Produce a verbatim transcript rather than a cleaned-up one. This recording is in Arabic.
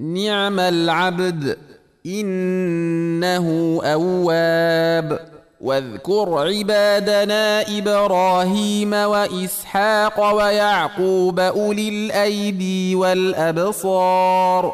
نعم العبد إنه أواب. واذكر عبادنا إبراهيم وإسحاق ويعقوب أولي الأيدي والأبصار